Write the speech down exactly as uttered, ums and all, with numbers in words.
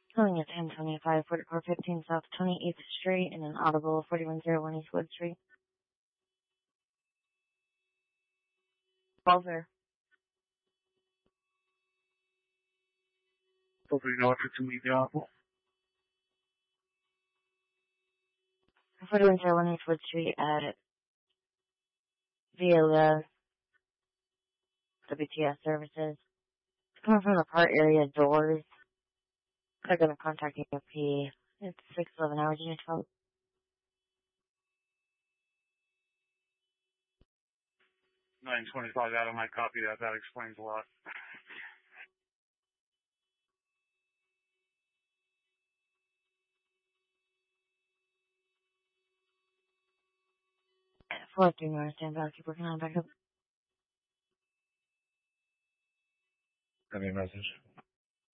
Calling at ten twenty-five, forty-four fifteen South twenty-eighth Street and an audible forty-one oh one East Wood Street. Bowser. Hopefully you know if it's to meet the audible. forty-one oh one East Wood Street at Viola W T S Services. It's coming from the part area doors. They're going to contact E M P. It's six eleven hours unit twelve. nine twenty-five out of my copy. That that explains a lot. four three North stand by. Keep working on back up. Any message?